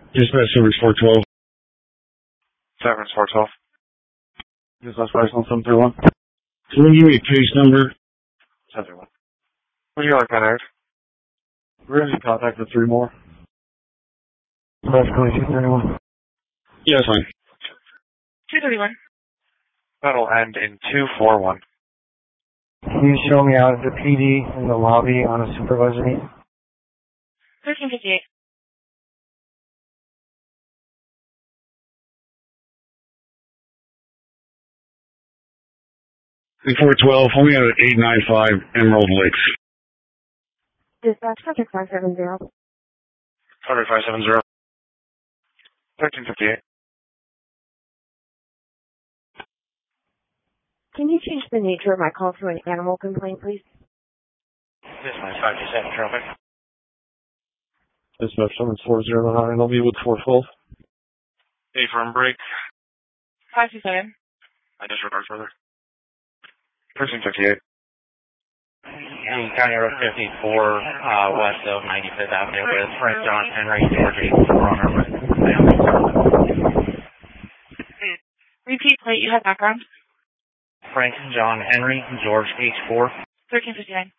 Dispatch service 412. Service 412. Dispatch license 731. Can you give me a case number? 731. Would you like that aired? We're going to contact with 3 more. Dispatch 2231. Yes, fine. 231. That'll end in 241. Can you show me out of the PD in the lobby on a supervisor meet? 1358. Before 12, only out at 895 Emerald Lakes. Dispatch contact 570. Cover 570. 1358. Can you change the nature of my call to an animal complaint, please? This is my 527 traffic. Dispatch summons 409. I'll be with 412. A firm break. 527. I disregard further. 1358. County Road 54, west of 95th Avenue with Frank John Henry, George H. Runner with Repeat plate, you have background? Frank John Henry, George H. 4. 1359.